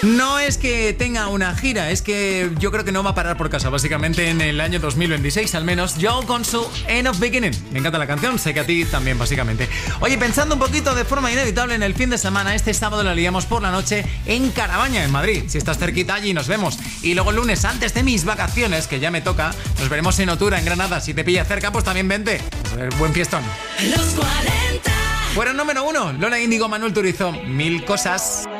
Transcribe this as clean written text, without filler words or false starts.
No es que tenga una gira, es que yo creo que no va a parar por casa, básicamente en el año 2026 al menos. Joel con su End of Beginning. Me encanta la canción, sé que a ti también, básicamente. Oye, pensando un poquito de forma inevitable en el fin de semana, este sábado la liamos por la noche en Carabaña, en Madrid. Si estás cerquita, allí nos vemos. Y luego el lunes, antes de mis vacaciones, que ya me toca, nos veremos en Otura, en Granada. Si te pilla cerca, pues también vente. A ver, buen fiestón. Los 40. Fueron número 1, Lola Índigo, Manuel Turizo, Mil Cosas.